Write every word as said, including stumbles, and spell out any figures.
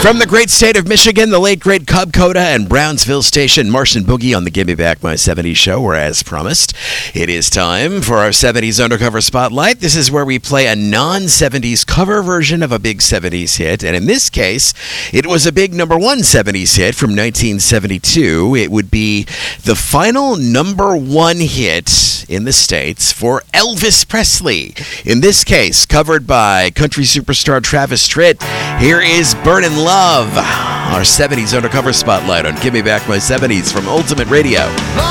From the great state of Michigan, the late great Cub Coda and Brownsville station, Martian Boogie on the Gimme Back My seventies show, where as promised, it is time for our seventies Undercover Spotlight. This is where we play a non-seventies cover version of a big seventies hit, and in this case, it was a big number one seventies hit from nineteen seventy-two. It would be the final number one hit in the States for Elvis Presley. In this case, covered by country superstar Travis Tritt. Here is Burnin' Love, our seventies Undercover Spotlight on Gimme Back My seventies from Ultimate Radio.